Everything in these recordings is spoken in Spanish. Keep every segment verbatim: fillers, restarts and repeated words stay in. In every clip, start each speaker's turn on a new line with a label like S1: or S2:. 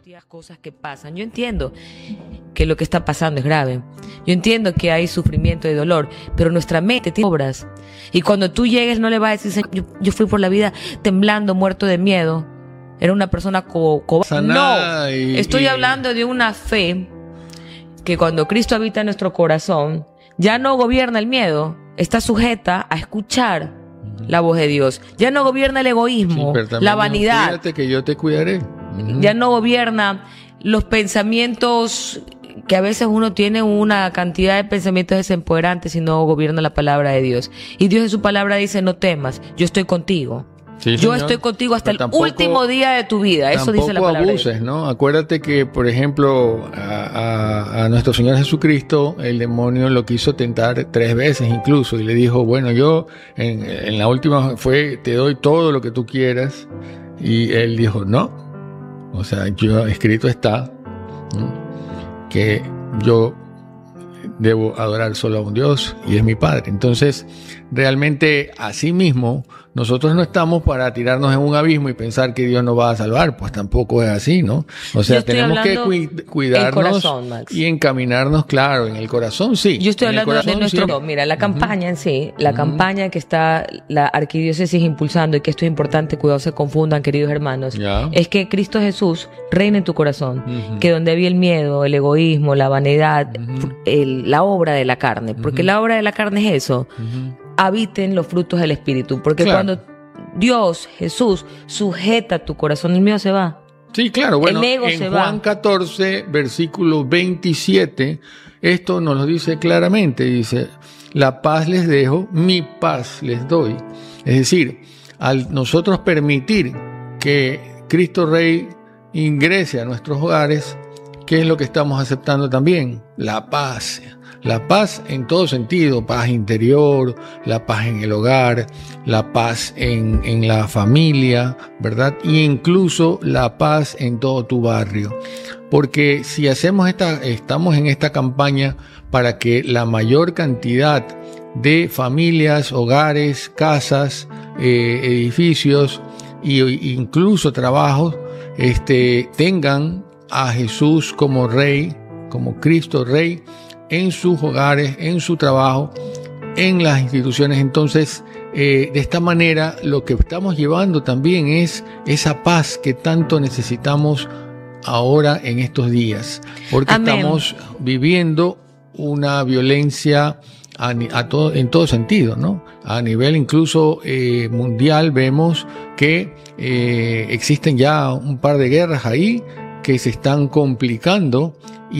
S1: Cosas que pasan. Yo entiendo que lo que está pasando es grave. Yo entiendo que hay sufrimiento y dolor, pero nuestra mente tiene obras. Y cuando tú llegues no le vas a decir, Señor, yo, yo fui por la vida temblando, muerto de miedo. Era una persona co cobarde. No, y, estoy y... hablando de una fe que cuando Cristo habita en nuestro corazón, ya no gobierna el miedo, está sujeta a escuchar la voz de Dios. Ya no gobierna el egoísmo, sí, la vanidad.
S2: Cuídate que yo te cuidaré. Uh-huh.
S1: Ya no gobierna los pensamientos, que a veces uno tiene una cantidad de pensamientos desempoderantes y no gobierna la palabra de Dios. Y Dios en su palabra dice, no temas, yo estoy contigo. Sí, yo señor. estoy contigo hasta Pero el tampoco, último día de tu vida. Eso dice la palabra.
S2: Tampoco abuses, ¿no? Acuérdate que, por ejemplo, a, a, a nuestro Señor Jesucristo, el demonio lo quiso tentar tres veces incluso. Y le dijo, bueno, yo en, en la última fue, te doy todo lo que tú quieras. Y él dijo, no. O sea, yo escrito está, ¿no?, que yo debo adorar solo a un Dios y es mi Padre. Entonces, realmente, así mismo, nosotros no estamos para tirarnos en un abismo y pensar que Dios nos va a salvar, pues tampoco es así, ¿no? O sea, tenemos que cu cuidarnos corazón, y encaminarnos, claro, en el corazón, sí.
S1: Yo estoy hablando corazón, de nuestro... Sí. Mira, la campaña uh-huh. en sí, la uh-huh. campaña que está la arquidiócesis impulsando, y que esto es importante, cuidado se confundan, queridos hermanos, yeah. es que Cristo Jesús reine en tu corazón, uh-huh. que donde había el miedo, el egoísmo, la vanidad, uh-huh. el, la obra de la carne, porque uh-huh. la obra de la carne es eso, uh-huh. habiten los frutos del Espíritu, porque claro. cuando Dios, Jesús, sujeta tu corazón, el mío se va.
S2: Sí, claro, bueno,
S1: el ego
S2: en
S1: se
S2: Juan
S1: va.
S2: catorce, versículo veintisiete, esto nos lo dice claramente, dice, la paz les dejo, mi paz les doy. Es decir, al nosotros permitir que Cristo Rey ingrese a nuestros hogares, ¿qué es lo que estamos aceptando también? La paz. La paz en todo sentido, paz interior, la paz en el hogar, la paz en, en la familia, ¿verdad? Y incluso la paz en todo tu barrio. Porque si hacemos esta, estamos en esta campaña para que la mayor cantidad de familias, hogares, casas, eh, edificios e incluso trabajos, este, tengan a Jesús como Rey, como Cristo Rey, en sus hogares, en su trabajo, en las instituciones. Entonces, eh, de esta manera, lo que estamos llevando también es esa paz que tanto necesitamos ahora en estos días, porque Amén. Estamos viviendo una violencia a, a todo, en todo sentido, ¿no? A nivel incluso eh, mundial vemos que eh, existen ya un par de guerras ahí que se están complicando,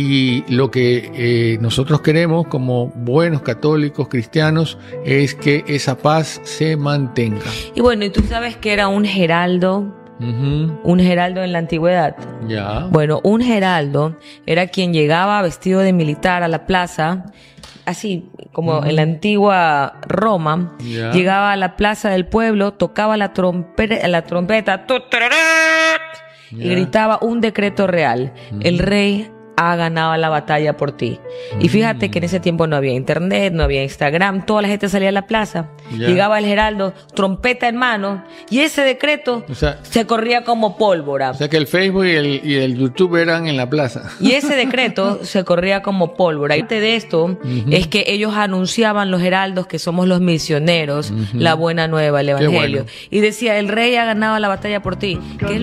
S2: y lo que eh, nosotros queremos como buenos católicos cristianos es que esa paz se mantenga.
S1: Y bueno, ¿y tú sabes que era un heraldo? Uh-huh. Un heraldo en la antigüedad.
S2: Ya.
S1: Bueno, un heraldo era quien llegaba vestido de militar a la plaza, así como uh-huh. en la antigua Roma, yeah. llegaba a la plaza del pueblo, tocaba la trompeta, la trompeta y yeah. gritaba un decreto real. Uh-huh. El rey ha ganado la batalla por ti. Uh-huh. Y fíjate que en ese tiempo no había internet, no había Instagram, toda la gente salía a la plaza, yeah. llegaba el heraldo, trompeta en mano, y ese decreto o sea, se corría como pólvora.
S2: O sea que el Facebook y el, y el YouTube eran en la plaza.
S1: Y ese decreto se corría como pólvora. Y parte de esto uh-huh. es que ellos anunciaban, los heraldos, que somos los misioneros, uh-huh. la buena nueva, el evangelio. Bueno. Y decía, el rey ha ganado la batalla por ti. ¿Qué es lo